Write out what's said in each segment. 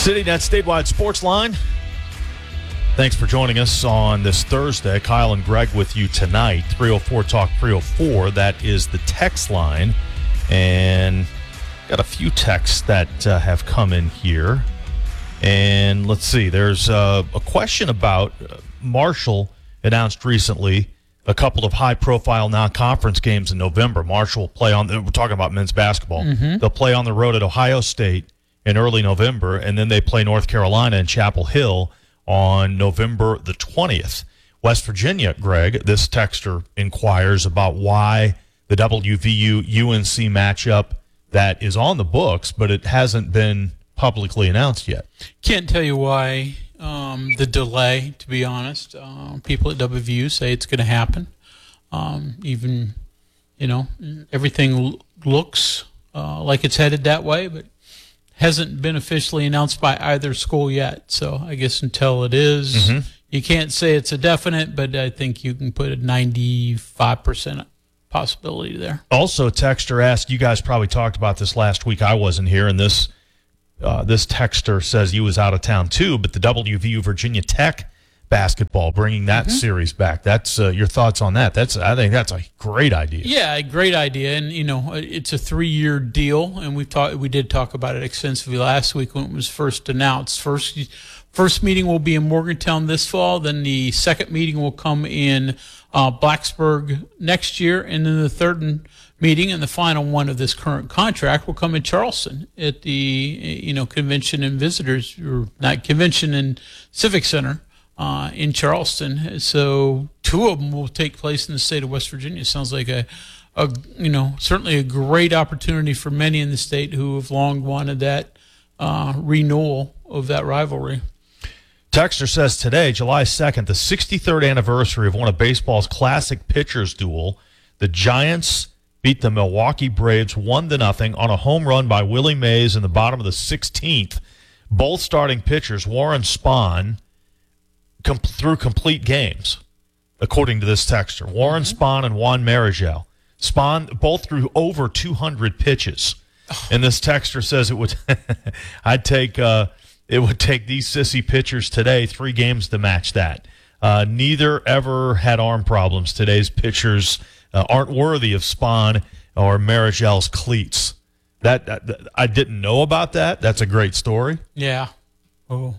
CityNet Statewide Sports Line. Thanks for joining us on this Thursday. Kyle and Greg with you tonight. 304 Talk 304. That is the text line. And got a few texts that have come in here. And let's see. There's a question about Marshall announced recently a couple of high-profile non-conference games in November. Marshall will play on – we're talking about men's basketball. Mm-hmm. They'll play on the road at Ohio State in early November, and then they play North Carolina in Chapel Hill on November the 20th. West Virginia, Greg, this texter inquires about why the WVU-UNC matchup that is on the books, but it hasn't been publicly announced yet. Can't tell you why. The delay, to be honest. People at WVU say it's going to happen. Even, everything looks like it's headed that way, but hasn't been officially announced by either school yet. So I guess until it is, you can't say it's a definite, but I think you can put a 95% possibility there. Also, texter asked, you guys probably talked about this last week. I wasn't here, and this texter says he was out of town too, but the WVU Virginia Tech basketball, bringing that series back. That's your thoughts on that? I think that's a great idea. Yeah, a great idea, and it's a 3-year deal, and we did talk about it extensively last week when it was first announced. First meeting will be in Morgantown this fall. Then the second meeting will come in Blacksburg next year, and then the third meeting and the final one of this current contract will come in Charleston at the Convention and Visitors, or not Convention and Civic Center in Charleston. So 2 of them will take place in the state of West Virginia. Sounds like certainly a great opportunity for many in the state who have long wanted that renewal of that rivalry. Texter says today, July 2nd, the 63rd anniversary of one of baseball's classic pitchers duel, the Giants beat the Milwaukee Braves 1-0 on a home run by Willie Mays in the bottom of the 16th. Both starting pitchers, Warren Spahn, threw complete games, according to this texter. Warren Spahn and Juan Marichal. Spahn both threw over 200 pitches. And this texter says it would it would take these sissy pitchers today 3 games to match that. Neither ever had arm problems. Today's pitchers aren't worthy of Spahn or Marichal's cleats. That I didn't know about that. That's a great story. Yeah. Oh,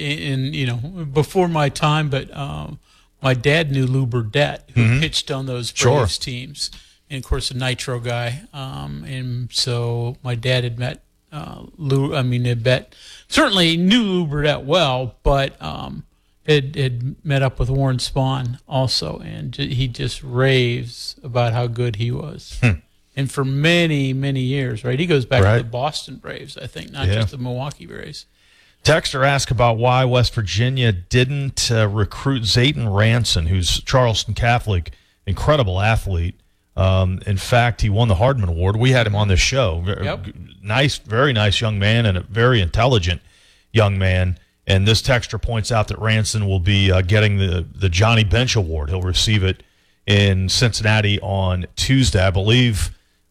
before my time, but my dad knew Lou Burdett, who pitched on those Braves teams, and of course a Nitro guy. And so my dad had met Lou. Certainly knew Lou Burdett well, but had met up with Warren Spahn also, and he just raves about how good he was. And for many, many years, right? He goes back to the Boston Braves, I think, not just the Milwaukee Braves. Texter asked about why West Virginia didn't recruit Zayden Ranson, who's Charleston Catholic, incredible athlete. In fact, he won the Hardman Award. We had him on this show. Nice, very nice young man, and a very intelligent young man. And this texter points out that Ranson will be getting the Johnny Bench Award. He'll receive it in Cincinnati on Tuesday. I believe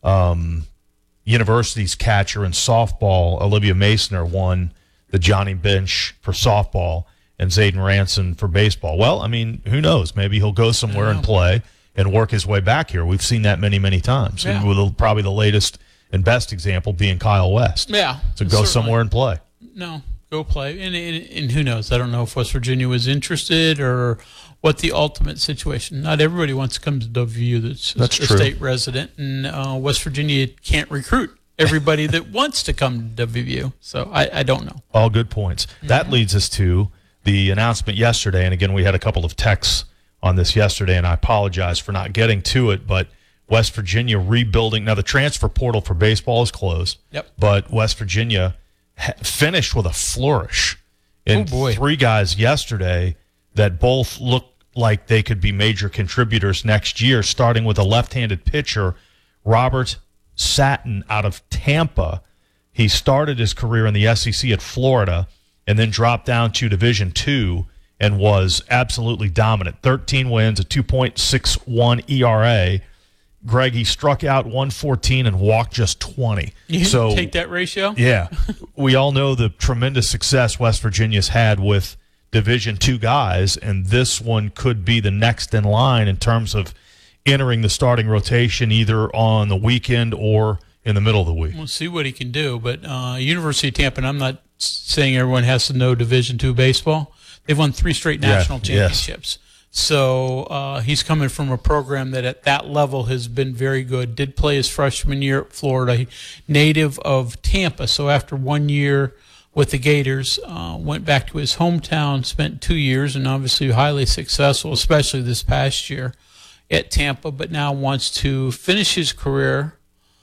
University's catcher in softball, Olivia Masoner, won the Johnny Bench for softball, and Zayden Ranson for baseball. Well, I mean, who knows? Maybe he'll go somewhere and play and work his way back here. We've seen that many, many times. Yeah. With probably the latest and best example being Kyle West. Yeah. So go somewhere and play. No, go play. And who knows? I don't know if West Virginia was interested or what the ultimate situation. Not everybody wants to come to WVU that's a state resident, and West Virginia can't recruit everybody that wants to come to WVU. So I don't know. All good points. That leads us to the announcement yesterday. And again, we had a couple of texts on this yesterday, and I apologize for not getting to it, but West Virginia rebuilding. Now, the transfer portal for baseball is closed. Yep. But West Virginia finished with a flourish in 3 guys yesterday that both look like they could be major contributors next year, starting with a left-handed pitcher, Robert Satin out of Tampa. He started his career in the SEC at Florida and then dropped down to Division II and was absolutely dominant. 13 wins, a 2.61 ERA. Greg, he struck out 114 and walked just 20. You so take that ratio? Yeah. We all know the tremendous success West Virginia's had with Division II guys, and this one could be the next in line in terms of entering the starting rotation either on the weekend or in the middle of the week. We'll see what he can do. But University of Tampa, and I'm not saying everyone has to know Division II baseball. They've won 3 straight national championships. So he's coming from a program that at that level has been very good. Did play his freshman year at Florida, native of Tampa. So after 1 year with the Gators, went back to his hometown, spent 2 years, and obviously highly successful, especially this past year at Tampa, but now wants to finish his career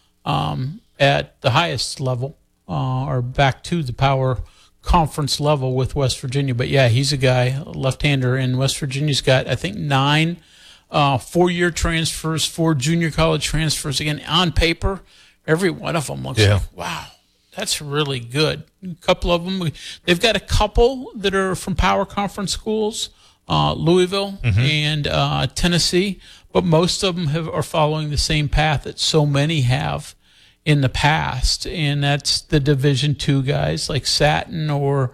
at the highest level or back to the power conference level with West Virginia. But yeah, he's a guy, a left-hander, and West Virginia's got, I think, 9 4-year transfers, 4 junior college transfers. Again, on paper, every one of them looks like, wow, that's really good. A couple of them, they've got a couple that are from power conference schools, Louisville and Tennessee, but most of them are following the same path that so many have in the past, and that's the Division II guys like Satin or,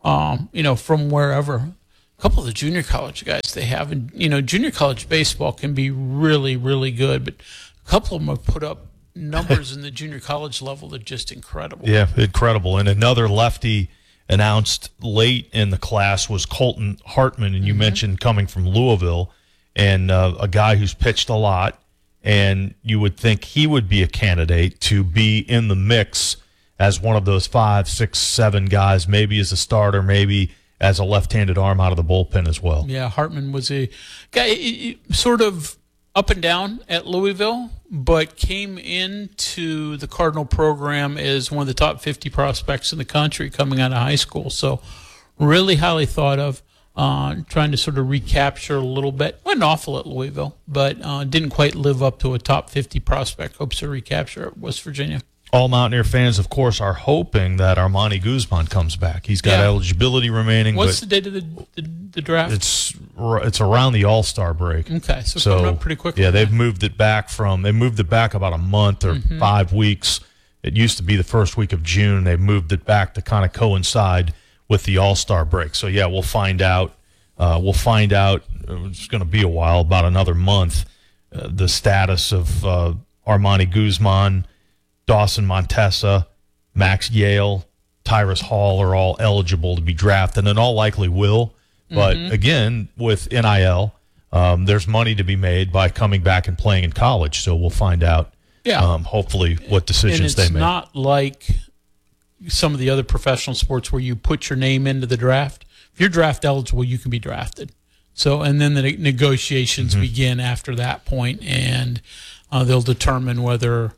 from wherever. A couple of the junior college guys they have, and, junior college baseball can be really, really good, but a couple of them have put up numbers in the junior college level that are just incredible. Yeah, incredible. And another lefty announced late in the class was Colton Hartman, and you mentioned coming from Louisville, and a guy who's pitched a lot. And you would think he would be a candidate to be in the mix as one of those 5, 6, 7 guys, maybe as a starter, maybe as a left-handed arm out of the bullpen as well. Yeah, Hartman was a guy sort of up and down at Louisville, but came into the Cardinal program as one of the top 50 prospects in the country coming out of high school. So really highly thought of. Trying to sort of recapture a little bit. Went awful at Louisville, but didn't quite live up to a top 50 prospect. Hopes to recapture at West Virginia. All Mountaineer fans, of course, are hoping that Armani Guzman comes back. He's got eligibility remaining. What's the date of the draft? It's around the All-Star break. Okay, so coming up pretty quickly. Yeah, they've moved it back about a month or 5 weeks. It used to be the first week of June. They moved it back to kind of coincide with the All-Star break. So, yeah, we'll find out. It's going to be a while, about another month, the status of Armani Guzman, Dawson Montesa, Max Yale, Tyrus Hall are all eligible to be drafted, and all likely will. But, again, with NIL, there's money to be made by coming back and playing in college. So we'll find out, hopefully, what decisions they make. And it's not like some of the other professional sports where you put your name into the draft. If you're draft eligible, you can be drafted. So, and then the negotiations begin after that point, and they'll determine whether,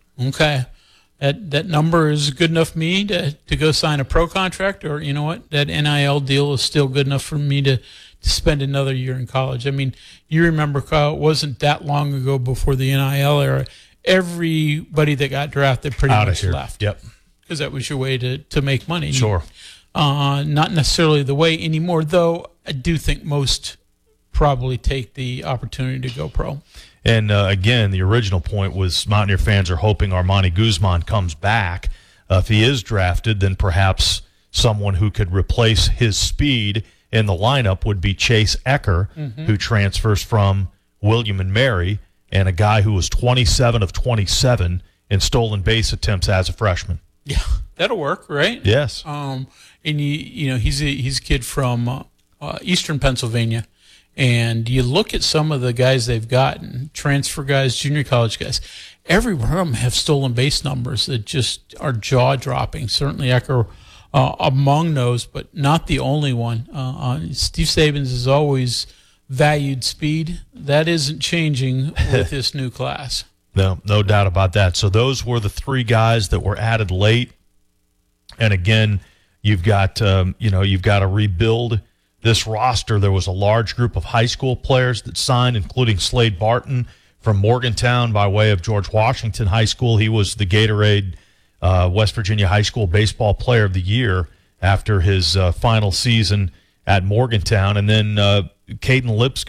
that number is good enough for me to go sign a pro contract, or, you know what, that NIL deal is still good enough for me to spend another year in college. I mean, you remember, Kyle, it wasn't that long ago before the NIL era. Everybody that got drafted pretty much left. Yep. Because that was your way to make money. Sure. Not necessarily the way anymore, though I do think most probably take the opportunity to go pro. And, again, the original point was Mountaineer fans are hoping Armani Guzman comes back. If he is drafted, then perhaps someone who could replace his speed in the lineup would be Chase Ecker, who transfers from William & Mary, and a guy who was 27 of 27 in stolen base attempts as a freshman. Yeah, that'll work, right? Yes. And he's a kid from Eastern Pennsylvania, and you look at some of the guys they've gotten, transfer guys, junior college guys. Every one of them have stolen base numbers that just are jaw dropping. Certainly Ecker among those, but not the only one. Steve Sabins has always valued speed. That isn't changing with this new class. No doubt about that. So those were the 3 guys that were added late. And again, you've got to rebuild this roster. There was a large group of high school players that signed, including Slade Barton from Morgantown by way of George Washington High School. He was the Gatorade West Virginia High School Baseball Player of the Year after his final season at Morgantown. And then Caden Lipscomb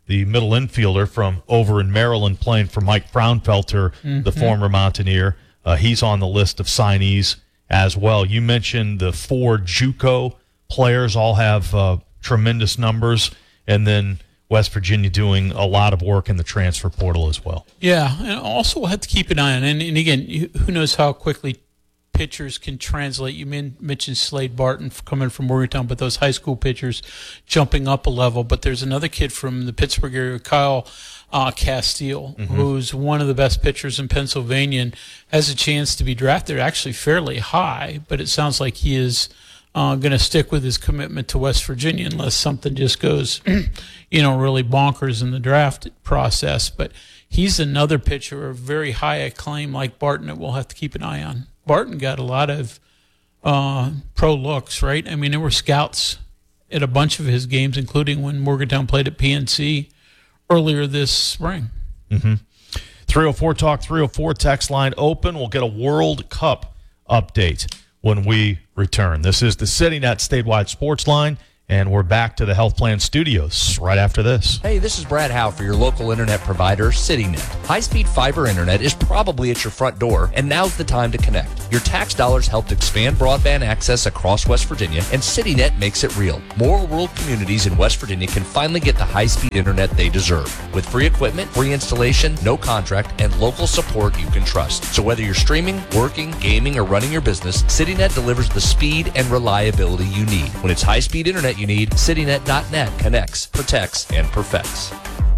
the middle infielder from over in Maryland playing for Mike Fraunfelter, the former Mountaineer. He's on the list of signees as well. You mentioned the 4 JUCO players all have tremendous numbers, and then West Virginia doing a lot of work in the transfer portal as well. Yeah, and also we'll have to keep an eye on, and again, who knows how quickly pitchers can translate. You mentioned Slade Barton coming from Morgantown, but those high school pitchers jumping up a level. But there's another kid from the Pittsburgh area, Kyle Castile, who's one of the best pitchers in Pennsylvania and has a chance to be drafted actually fairly high, but it sounds like he is going to stick with his commitment to West Virginia unless something just goes, really bonkers in the draft process. But he's another pitcher of very high acclaim like Barton that we'll have to keep an eye on. Barton got a lot of pro looks, right? I mean, there were scouts at a bunch of his games, including when Morgantown played at PNC earlier this spring. 304 Talk 304 text line open. We'll get a World Cup update when we return. This is the CityNet statewide sports line, and we're back to the Health Plan Studios right after this. Hey, this is Brad Howe for your local internet provider, CityNet. High-speed fiber internet is probably at your front door, and now's the time to connect. Your tax dollars helped expand broadband access across West Virginia, and CityNet makes it real. More rural communities in West Virginia can finally get the high-speed internet they deserve. With free equipment, free installation, no contract, and local support you can trust. So whether you're streaming, working, gaming, or running your business, CityNet delivers the speed and reliability you need. When it's high-speed internet you need, CityNet.net connects, protects, and perfects.